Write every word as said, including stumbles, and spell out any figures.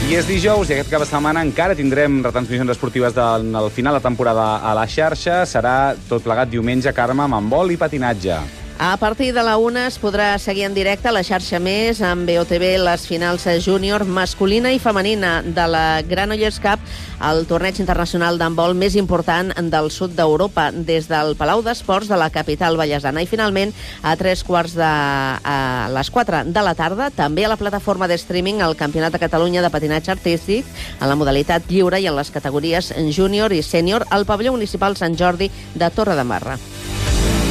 I és dijous i aquest cap de setmana encara tindrem retransmissions esportives del final de temporada a la xarxa. Serà tot plegat diumenge, Carme, amb handbol i patinatge. A partir de la una es podrà seguir en directe a la xarxa Més amb B O T V les finals júnior masculina i femenina de la Granollers Cup, el torneig internacional d'handbol més important del sud d'Europa, des del Palau d'Esports de la capital vallesana. I finalment, a tres quarts de a les quatre de la tarda, també a la plataforma de streaming, el Campionat de Catalunya de patinatge artístic en la modalitat lliure i en les categories júnior i sènior al pavelló municipal Sant Jordi de Torredembarra.